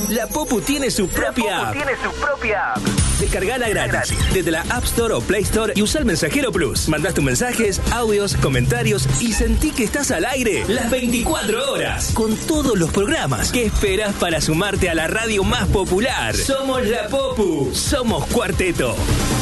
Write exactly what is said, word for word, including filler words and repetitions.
La Popu tiene su propia app. tiene su propia app. Descargala gratis desde la App Store o Play Store y usa el Mensajero Plus. Mandás tus mensajes, audios, comentarios y sentí que estás al aire las veinticuatro horas con todos los programas. ¿Qué esperas para sumarte a la radio más popular? Somos La Popu. Somos Cuarteto.